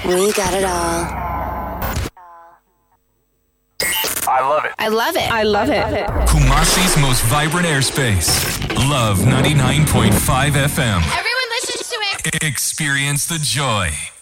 We got it all. I love it. I love it. I love it. Kumasi's most vibrant airspace. Love 99.5 FM. Everyone listens to it. Experience the joy.